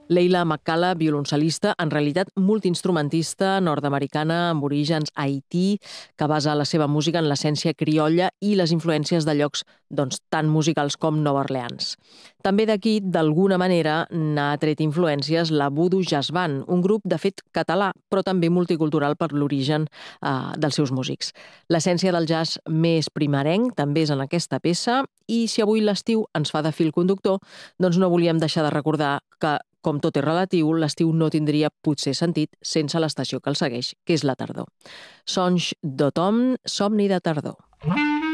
Leila McCalla, violoncel·lista, en realitat multiinstrumentista nord-americana amb orígens a Haití, que basa la seva música en l'essència criolla i les influències de llocs tan musicals com Nova Orleans. També d'aquí, d'alguna manera, n'ha tret influències la Voodoo Jazz Band, un grup de fet català, però també multicultural per l'origen dels seus músics. L'essència del jazz més primerenc també és en aquesta peça i si avui l'estiu ens fa de fil conductor, doncs no volíem deixar de recordar que com tot és relatiu, l'estiu no tindria potser sentit sense l'estació que el segueix, que és la tardor. Sonys d'automn, somni de tardor.